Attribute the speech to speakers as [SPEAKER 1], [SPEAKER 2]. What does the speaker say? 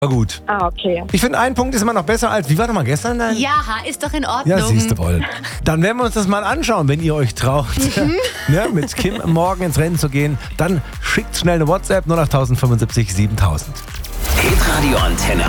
[SPEAKER 1] gut.
[SPEAKER 2] Ah, okay.
[SPEAKER 1] Ich finde, ein Punkt ist immer noch besser als, wie war doch mal gestern dein?
[SPEAKER 3] Ja, ist doch in Ordnung.
[SPEAKER 1] Ja, siehst du wohl. Dann werden wir uns das mal anschauen, wenn ihr euch traut, ne, mit Kim morgen ins Rennen zu gehen. Dann schickt schnell eine WhatsApp 08075 7000.
[SPEAKER 4] Hitradio Antenne